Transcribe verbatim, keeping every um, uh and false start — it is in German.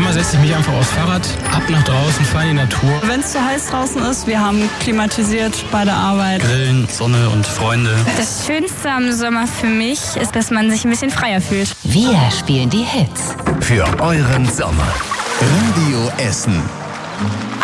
Sommer setze ich mich einfach aufs Fahrrad, ab nach draußen, fahre in die Natur. Wenn es zu heiß draußen ist, wir haben klimatisiert bei der Arbeit. Grillen, Sonne und Freunde. Das Schönste am Sommer für mich ist, dass man sich ein bisschen freier fühlt. Wir spielen die Hits. Für euren Sommer. Radio Essen.